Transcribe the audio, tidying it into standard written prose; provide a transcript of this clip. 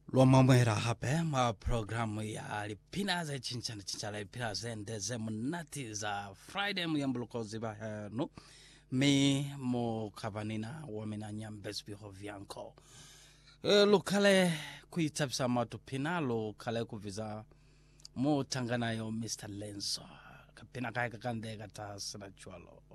Lwamamwera hape ma programu ya lipina za chinchana lipina zende ze munati za Friday muyambulukozi ba no me mo kavanina wamina nyambes bihovianko lokale kuitapsa matu pina lokale kuviza mo tangana yo Mr. Lenzo kapina kaya kakande kata sina chualo